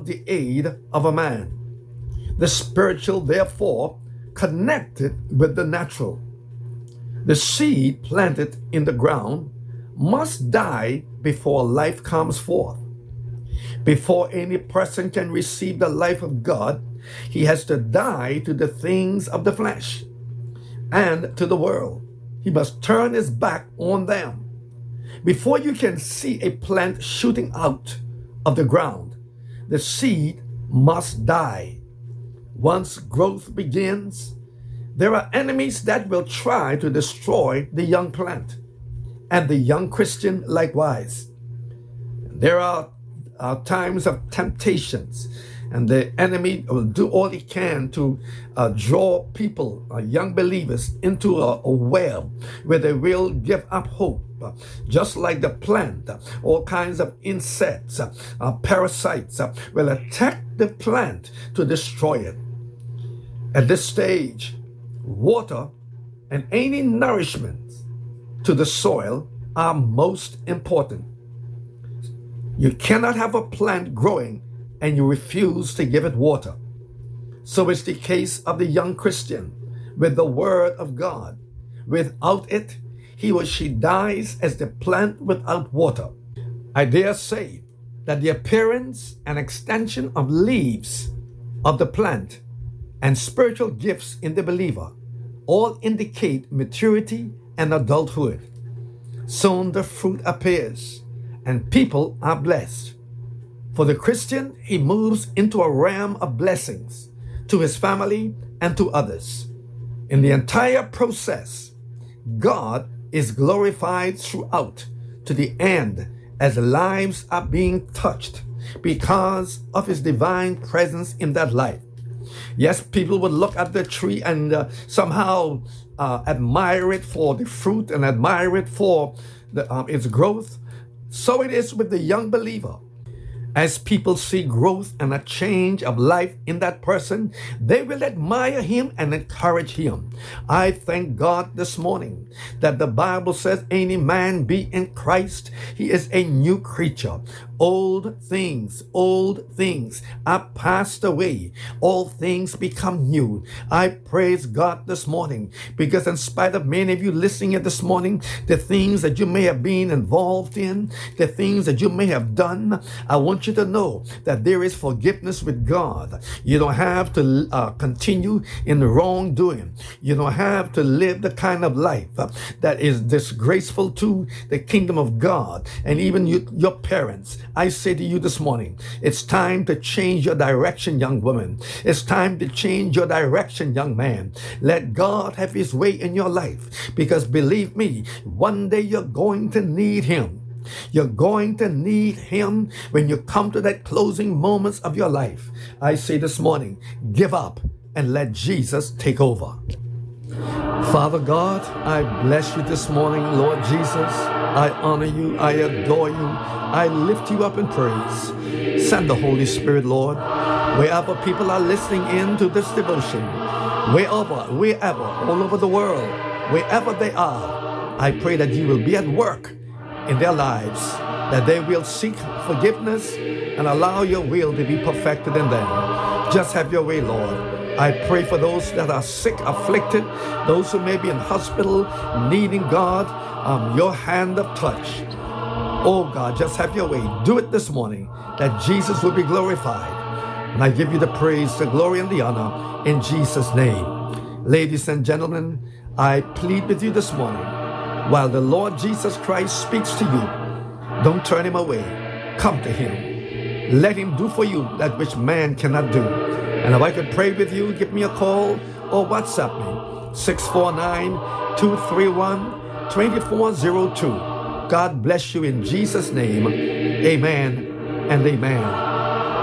without the aid of a man. The spiritual, therefore, connected with the natural. The seed planted in the ground must die before life comes forth. Before any person can receive the life of God, he has to die to the things of the flesh and to the world. He must turn his back on them. Before you can see a plant shooting out of the ground, the seed must die. Once growth begins, there are enemies that will try to destroy the young plant and the young Christian likewise. There are times of temptations, and the enemy will do all he can to draw people, young believers, into a web where they will give up hope. Just like the plant, all kinds of insects, parasites will attack the plant to destroy it. At this stage, water and any nourishment to the soil are most important. You cannot have a plant growing and you refuse to give it water. So is the case of the young Christian with the Word of God. Without it, he or she dies as the plant without water. I dare say that the appearance and extension of leaves of the plant and spiritual gifts in the believer all indicate maturity and adulthood. Soon the fruit appears and people are blessed. For the Christian, he moves into a realm of blessings to his family and to others. In the entire process, God is glorified throughout to the end as lives are being touched because of his divine presence in that life. Yes, people would look at the tree and somehow admire it for the fruit and admire it for its growth. So it is with the young believer. As people see growth and a change of life in that person, they will admire him and encourage him. I thank God this morning that the Bible says, any man be in Christ, he is a new creature. Old things are passed away. All things become new. I praise God this morning because in spite of many of you listening here this morning, the things that you may have been involved in, the things that you may have done, I want you to know that there is forgiveness with God. You don't have to continue in the wrongdoing. You don't have to live the kind of life that is disgraceful to the kingdom of God and even your parents. I say to you this morning, it's time to change your direction, young woman. It's time to change your direction, young man. Let God have his way in your life, because believe me, one day you're going to need him. You're going to need him when you come to that closing moments of your life. I say this morning, give up and let Jesus take over. Father God, I bless you this morning, Lord Jesus. I honor you. I adore you. I lift you up in praise. Send the Holy Spirit, Lord, wherever people are listening in to this devotion, wherever, all over the world, wherever they are, I pray that you will be at work in their lives, that they will seek forgiveness and allow your will to be perfected in them. Just have your way, Lord. I pray for those that are sick, afflicted, those who may be in hospital, needing God, your hand of touch. Oh God, just have your way. Do it this morning, that Jesus will be glorified. And I give you the praise, the glory, and the honor in Jesus' name. Ladies and gentlemen, I plead with you this morning, while the Lord Jesus Christ speaks to you, don't turn him away. Come to him. Let him do for you that which man cannot do. And if I could pray with you, give me a call or WhatsApp me, 649-231-2402. God bless you in Jesus' name. Amen and amen.